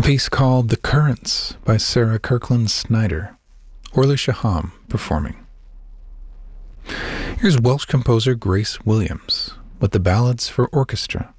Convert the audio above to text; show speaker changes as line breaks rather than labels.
piece called The Currents by Sarah Kirkland Snyder, Orly Shaham performing. Here's Welsh composer Grace Williams with the Ballads for Orchestra.